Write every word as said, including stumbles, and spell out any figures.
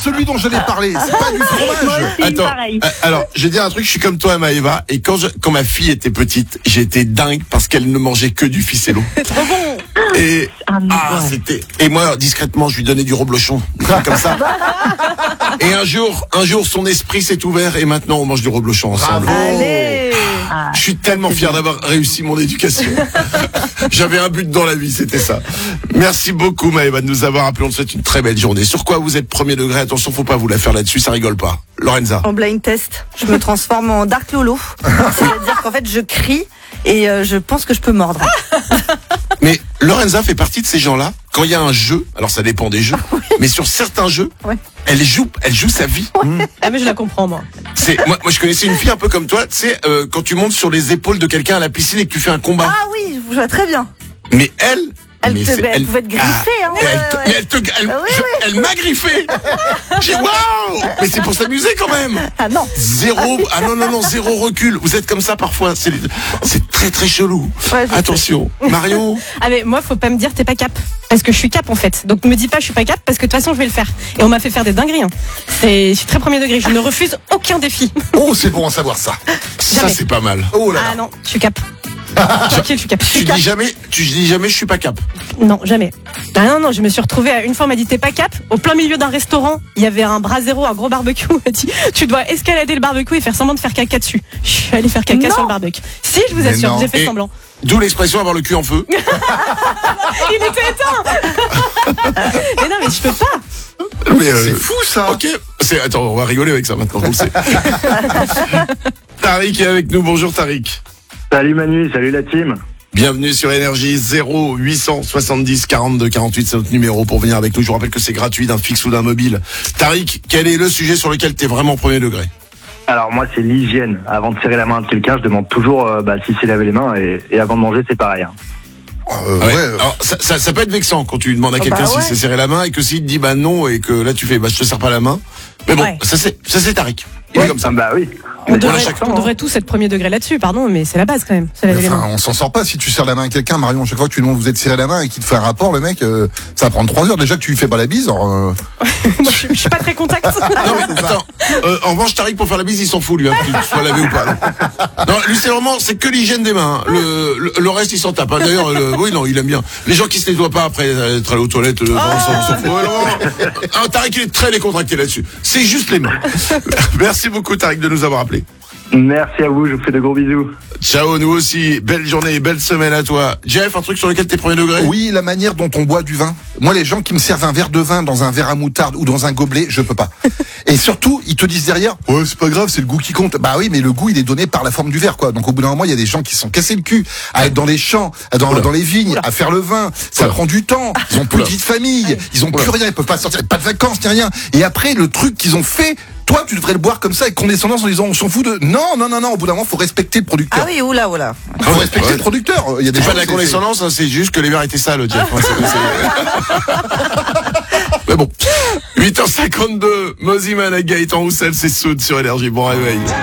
celui dont j'allais parler. C'est pas du fromage. Attends, pareil. euh, alors, je vais dire un truc, je suis comme toi, Maëva, et quand je, quand ma fille était petite, j'étais dingue parce qu'elle ne mangeait que du ficello. C'est trop bon. Et, Ah, mais ah, ouais. c'était, et moi, discrètement, je lui donnais du reblochon. Des trucs comme ça. Et un jour, un jour, son esprit s'est ouvert et maintenant, on mange du reblochon ensemble. Allez. Ah, Je suis tellement fier d'avoir réussi mon éducation. J'avais un but dans la vie, c'était ça. Merci beaucoup, Maëva, de nous avoir appelé. On te souhaite une très belle journée. Sur quoi vous êtes premier degré? Attention, faut pas vous la faire là-dessus, ça rigole pas. Lorenza. En blind test, je me transforme en Dark Lolo. C'est-à-dire qu'en fait, je crie et euh, je pense que je peux mordre. Mais Lorenza fait partie de ces gens-là. Quand il y a un jeu, alors ça dépend des jeux, mais sur certains jeux, Ouais. elle joue, elle joue sa vie. Ah mais je la comprends moi. C'est moi, moi je connaissais une fille un peu comme toi. Tu sais, euh, quand tu montes sur les épaules de quelqu'un à la piscine et que tu fais un combat. Ah oui, je vois très bien. Mais elle, Elle, mais te, c'est- elle pouvait te griffer, hein. elle, ouais, te- ouais. mais elle te, elle, Ah oui, je- oui. elle m'a griffé. J'ai waouh. Mais c'est pour s'amuser quand même. Ah non. Zéro, ah non non non, zéro recul. Vous êtes comme ça parfois. C'est, c'est très très chelou. Ouais, je Attention, Marion. Ah mais moi faut pas me dire t'es pas cap. Parce que je suis cap en fait. Donc me dis pas je suis pas cap parce que de toute façon je vais le faire. Et on m'a fait faire des dingueries. Hein. C'est, je suis très premier degré. Je ne refuse aucun défi. Oh, c'est bon à savoir ça. Ça Jamais. c'est pas mal. Oh là là. Ah non, je suis cap. Tranquille, je suis cap. Je Tu suis cap. dis jamais, tu dis jamais, je suis pas cap. Non, jamais. Ah non, non, je me suis retrouvée, à- une fois on m'a dit t'es pas cap, au plein milieu d'un restaurant, il y avait un brasero, un gros barbecue, on m'a dit tu dois escalader le barbecue et faire semblant de faire caca dessus. Je suis allée faire caca Non. sur le barbecue. Si, je vous Mais assure, non. j'ai fait Et- semblant. D'où l'expression avoir le cul en feu. Il était éteint. Mais non, mais je peux pas. Mais, euh, C'est fou ça. Ok. C'est, attends, on va rigoler avec ça maintenant, on le sait. Tariq est avec nous. Bonjour Tariq. Salut Manu, salut la team. Bienvenue sur Énergie. Zéro huit cent soixante-dix quarante-deux quarante-huit, c'est notre numéro pour venir avec nous. Je vous rappelle que c'est gratuit, d'un fixe ou d'un mobile. Tariq, quel est le sujet sur lequel t'es vraiment premier degré? Alors moi c'est l'hygiène. Avant de serrer la main de quelqu'un, je demande toujours euh, bah, s'il s'est lavé les mains et, et avant de manger c'est pareil. Hein. Euh, Ouais. ouais. Alors, ça, ça, ça peut être vexant quand tu demandes à Ah quelqu'un bah s'il ouais. s'est serré la main et que s'il te dit bah non et que là tu fais bah je te serre pas la main. Mais bon, Ouais. ça c'est, ça c'est Tariq. Il est comme ça. Ah, bah oui. On Mais devrait, voilà, chacun, on hein. devrait tous être premier degré là-dessus, pardon, mais c'est la base quand même. C'est laver les Enfin, mains. on s'en sort pas si tu serres la main à quelqu'un, Marion. Chaque fois que tu demandes vous êtes serré la main et qu'il te fait un rapport, le mec, euh, ça va prendre trois heures déjà que tu lui fais pas la bise. Alors, euh, Moi, je, je suis pas très contact. Non mais attends, euh, en revanche Tariq pour faire la bise il s'en fout lui, hein, que tu sois lavé ou pas. Non, non lui c'est vraiment, c'est que l'hygiène des mains. Hein. Le, le, le reste il s'en tape. Hein. D'ailleurs, le, oui non il aime bien. Les gens qui se nettoient pas après être allés aux toilettes, euh, on s'en- on s'en fout. Ouais, non, non. Ah, Tariq il est très décontracté là-dessus. C'est juste les mains. Merci beaucoup Tariq de nous avoir appelés. Merci à vous, je vous fais de gros bisous. Ciao, nous aussi. Belle journée, belle semaine à toi. Jeff, un truc sur lequel t'es premier degré? oui, la manière dont on boit du vin. Moi, les gens qui me servent un verre de vin dans un verre à moutarde ou dans un gobelet, je peux pas. Et surtout, ils te disent derrière, ouais, c'est pas grave, c'est le goût qui compte. Bah oui, mais le goût, il est donné par la forme du verre, quoi. Donc au bout d'un moment, il y a des gens qui se sont cassés le cul à être dans les champs, à dans, Oula. dans les vignes, à faire le vin. Ça Oula. prend du temps. Ils ont plus de Oula. vie de famille. Ils ont plus rien. Ils peuvent pas sortir, pas de vacances, ni rien. Et après, le truc qu'ils ont fait, toi, tu devrais le boire comme ça avec condescendance en disant, on s'en fout de. Non, non, non, non. Au bout d'un moment, faut respecter le producteur. Ah oui, oula, oula. Faut respecter Ouais. le producteur. Il y a des C'est gens pas de la c'est- condescendance, hein, c'est juste que les verres étaient sales, Jeff. Ouais, c'est- c'est- Mais bon. huit heures cinquante-deux, Moziman avec Gaëtan Roussel, c'est Soud sur Énergie. Bon réveil.